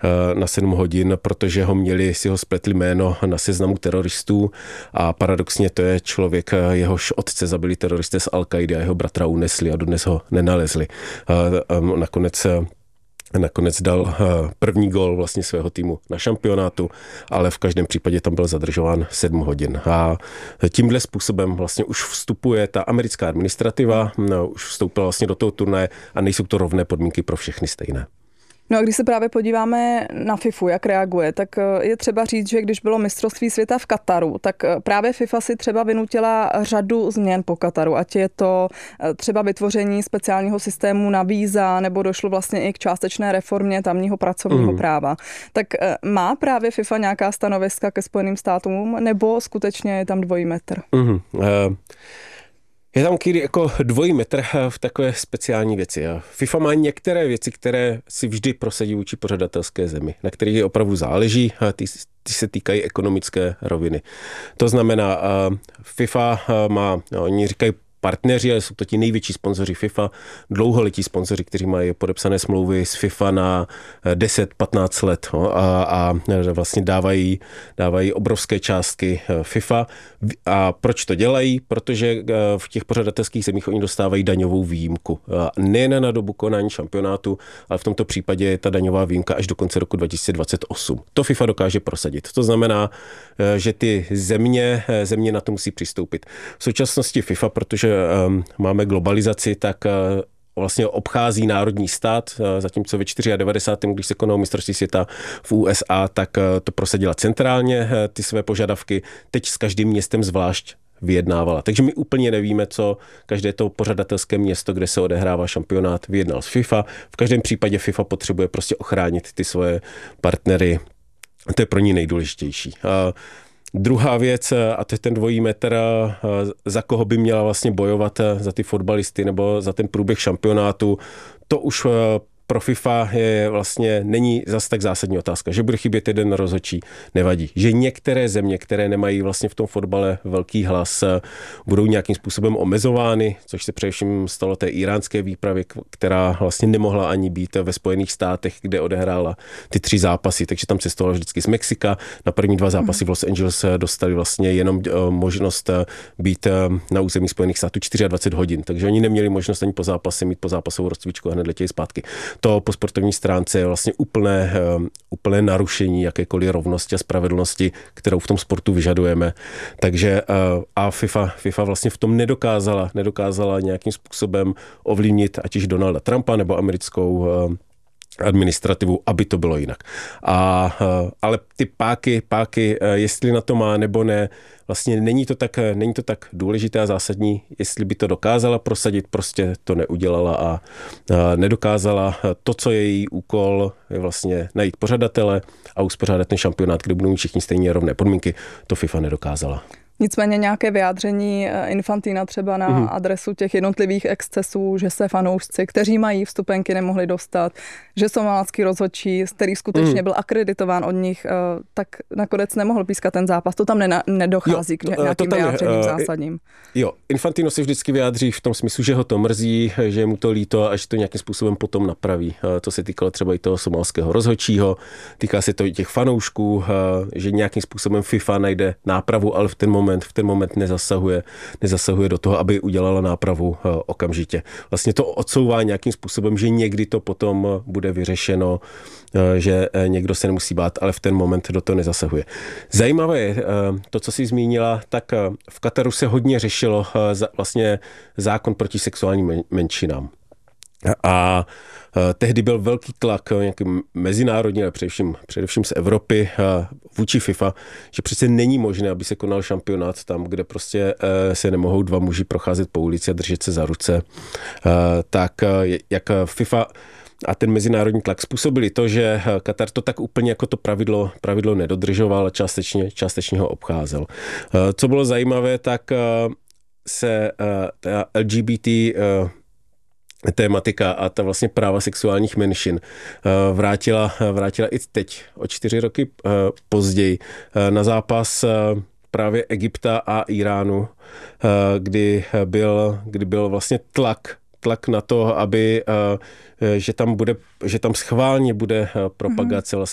na 7 hodin, protože si ho spletli jméno na seznamu teroristů a paradoxně to je člověk, jehož otce zabili teroristé z Al-Kaidy a jeho bratra unesli a dodnes ho nenalezli. Nakonec dal první gól vlastně svého týmu na šampionátu, ale v každém případě tam byl zadržován 7 hodin. A tímhle způsobem vlastně už vstupuje ta americká administrativa, už vstoupila vlastně do toho turnaje a nejsou to rovné podmínky pro všechny stejné. No a když se právě podíváme na FIFU, jak reaguje, tak je třeba říct, že když bylo mistrovství světa v Kataru, tak právě FIFA si třeba vynutila řadu změn po Kataru, ať je to třeba vytvoření speciálního systému na víza, nebo došlo vlastně i k částečné reformě tamního pracovního práva. Tak má právě FIFA nějaká stanoviska ke Spojeným státům, nebo skutečně je tam dvojí metr? Je tam jako dvojí metr v takové speciální věci. FIFA má některé věci, které si vždy prosadí vůči pořadatelské zemi, na kterých je opravdu záleží, ty se týkají ekonomické roviny. To znamená, FIFA má, oni říkají partneři, ale jsou to ti největší sponzoři FIFA, dlouholetí sponzoři, kteří mají podepsané smlouvy s FIFA na 10-15 let a vlastně dávají obrovské částky FIFA. A proč to dělají? Protože v těch pořadatelských zemích oni dostávají daňovou výjimku. Nejen na dobu konání šampionátu, ale v tomto případě je ta daňová výjimka až do konce roku 2028. To FIFA dokáže prosadit. To znamená, že ty země na to musí přistoupit. V současnosti FIFA, protože máme globalizaci, tak vlastně obchází národní stát, zatímco ve 94. když se konalo mistrovství světa v USA, tak to prosadila centrálně ty své požadavky, teď s každým městem zvlášť vyjednávala. Takže my úplně nevíme, co každé to pořadatelské město, kde se odehrává šampionát, vyjednal s FIFA. V každém případě FIFA potřebuje prostě ochránit ty svoje partnery. To je pro ní nejdůležitější. Druhá věc, a to je ten dvojí metr, za koho by měla vlastně bojovat, za ty fotbalisty nebo za ten průběh šampionátu, to už pro FIFA není zas tak zásadní otázka. Že bude chybět jeden rozhodčí, nevadí. Že některé země, které nemají vlastně v tom fotbale velký hlas, budou nějakým způsobem omezovány, což se především stalo té iránské výpravě, která vlastně nemohla ani být ve Spojených státech, kde odehrála ty 3 zápasy, takže tam cestovala vždycky z Mexika. Na první 2 zápasy v Los Angeles dostali vlastně jenom možnost být na území Spojených států 24 hodin, takže oni neměli možnost ani po zápase mít zápasovou rozcvičku a hned letěli zpátky. To po sportovní stránce je vlastně úplné narušení jakékoliv rovnosti a spravedlnosti, kterou v tom sportu vyžadujeme. Takže a FIFA vlastně v tom nedokázala nějakým způsobem ovlivnit ať již Donalda Trumpa nebo americkou administrativu, aby to bylo jinak. Ale ty páky, jestli na to má nebo ne, vlastně není to tak důležité a zásadní, jestli by to dokázala prosadit, prostě to neudělala a nedokázala. To, co je její úkol, je vlastně najít pořadatele a uspořádat ten šampionát, kde budou mít všichni stejně rovné podmínky, to FIFA nedokázala. Nicméně nějaké vyjádření Infantina třeba na adresu těch jednotlivých excesů, že se fanoušci, kteří mají vstupenky, nemohli dostat, že somálský rozhodčí, který skutečně byl akreditován od nich, tak nakonec nemohl pískat ten zápas. To tam nedochází k nějakým vyjádřením zásadním. Jo, Infantino se vždycky vyjádří v tom smyslu, že ho to mrzí, že je mu to líto a že to nějakým způsobem potom napraví. To se týkalo třeba i toho somálského rozhodčího, týká se to i těch fanoušků, že nějakým způsobem FIFA najde nápravu, ale v ten moment nezasahuje do toho, aby udělala nápravu okamžitě. Vlastně to odsouvá nějakým způsobem, že někdy to potom bude vyřešeno, že někdo se nemusí bát, ale v ten moment do toho nezasahuje. Zajímavé je to, co jsi zmínila, tak v Kataru se hodně řešilo vlastně zákon proti sexuálním menšinám. A tehdy byl velký tlak nějaký mezinárodní, ale především z Evropy vůči FIFA, že přece není možné, aby se konal šampionát tam, kde prostě se nemohou 2 muži procházet po ulici a držet se za ruce. Tak jak FIFA a ten mezinárodní tlak způsobili to, že Katar to tak úplně jako to pravidlo nedodržoval a částečně ho obcházel. Co bylo zajímavé, tak se ta LGBT tématika a ta vlastně práva sexuálních menšin vrátila i teď, o 4 roky později, na zápas právě Egypta a Iránu, kdy byl vlastně tlak na to, aby, že tam schválně bude propagace vlastně